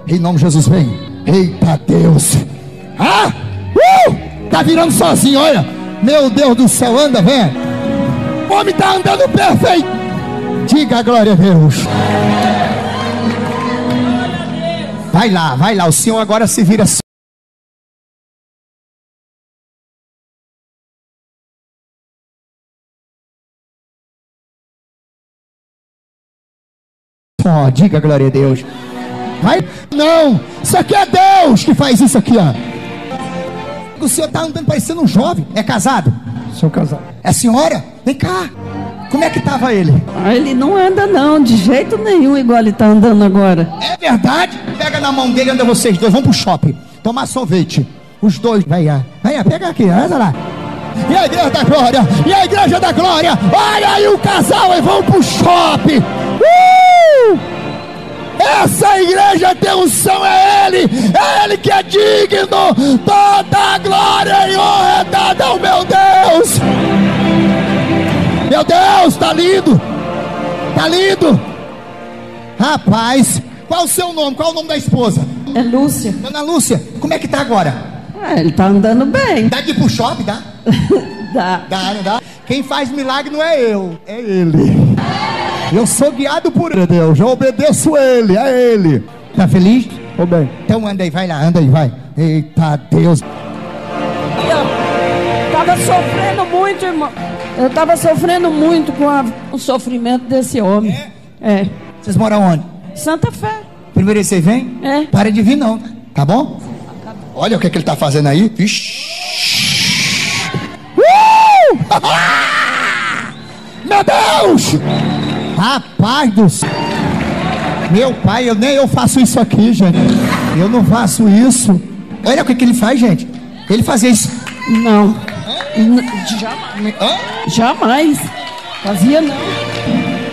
Em nome de Jesus, vem. Eita Deus. Tá virando sozinho, olha. Meu Deus do céu, anda, vem. O homem tá andando perfeito. Diga a glória a Deus. Vai lá, o Senhor agora se vira assim. Oh, diga a glória a Deus. Vai, não, isso aqui é Deus que faz isso aqui, ó. O senhor tá andando parecendo um jovem. É casado? Sou casado. É senhora? Vem cá. Como é que tava ele? Ele não anda não, de jeito nenhum igual ele tá andando agora. É verdade? Pega na mão dele, anda vocês dois, vão pro shopping tomar sorvete. Os dois, vai, pega aqui, anda lá. E a igreja da glória, e a igreja da glória. Olha aí o casal, e vão pro shopping. Essa igreja tem unção, é Ele que é digno. Toda a glória e honra é dada ao meu Deus. Meu Deus, tá lindo. Tá lindo. Rapaz, qual o seu nome? Qual o nome da esposa? É Lúcia. Dona Lúcia, como é que tá agora? Ele tá andando bem. Dá de ir pro shopping, dá? Dá. Não dá? Quem faz milagre não é eu, é Ele. Eu sou guiado por Deus, eu obedeço Ele, é Ele. Tá feliz? Tô bem. Então anda aí, vai lá, anda aí, vai. Eita Deus. Eu tava sofrendo muito, irmão. Eu tava sofrendo muito com o sofrimento desse homem. É? Vocês moram onde? Santa Fé. Primeiro você vem? É. Para de vir não, tá bom? Olha o que ele tá fazendo aí. Vixe. Meu Deus! Rapaz do céu. Meu pai, nem eu faço isso aqui, gente. Eu não faço isso. Olha o que ele faz, gente. Ele fazia isso. Não. Jamais. Fazia não.